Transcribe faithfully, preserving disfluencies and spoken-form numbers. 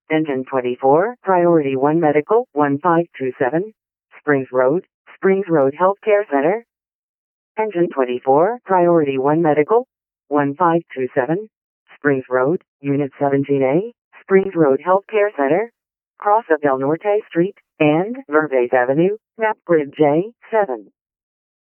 Engine twenty-four, Priority one Medical, one five two seven, Springs Road, Springs Road Healthcare Center. Engine twenty-four, Priority one Medical, one five two seven, Springs Road, Unit seventeen A, Springs Road Healthcare Center. Cross of Del Norte Street, and Vervaes Avenue, Map Grid J seven.